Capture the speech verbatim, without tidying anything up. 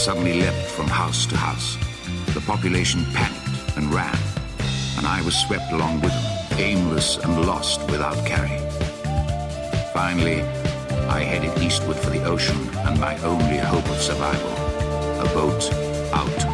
suddenly leapt from house to house. The population panicked and ran, and I was swept along with them, aimless and lost without carry. Finally, I headed eastward for the ocean and my only hope of survival, a boat out